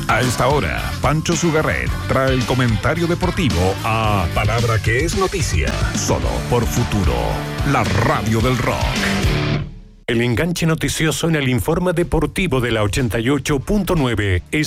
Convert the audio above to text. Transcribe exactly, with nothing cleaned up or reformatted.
A esta hora, Pancho Sugarret trae el comentario deportivo a Palabra que es noticia, solo por Futuro, la radio del rock. El enganche noticioso en el informe deportivo de la ochenta y ocho punto nueve es